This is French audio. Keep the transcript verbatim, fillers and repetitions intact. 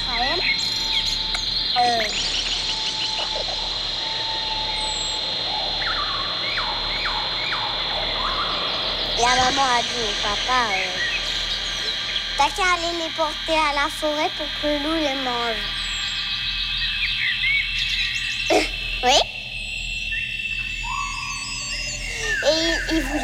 Raphaël. Euh... La maman a dit au papa, euh, t'as qu'à aller les porter à la forêt pour que le loup les mange. Oui.